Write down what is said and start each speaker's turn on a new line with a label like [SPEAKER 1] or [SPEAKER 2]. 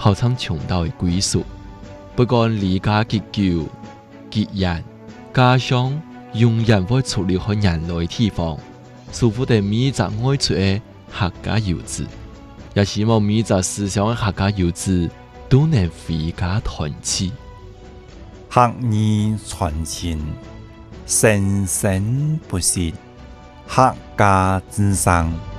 [SPEAKER 1] 好像穷到的归宿。不管离家結久結人，家鄉永遠會處理好人類的地方。祝福的每一個愛出的客家遊子，也希望每一個思想的客家遊子都能回家團聚。
[SPEAKER 2] 客語傳情，生生不息，客家之聲。